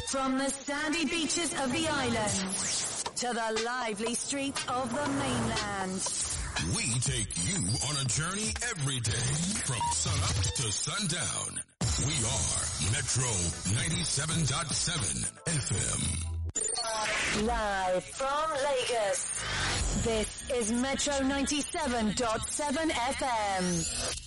From the sandy beaches of the islands to the lively streets of the mainland. We take you on a journey every day from sunup to sundown. We are Metro 97.7 FM. Live from Lagos. This is Metro 97.7 FM.